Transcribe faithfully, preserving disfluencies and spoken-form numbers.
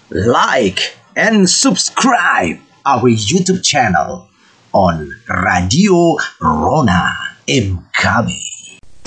like, and subscribe our YouTube channel on Radio Rona M K B.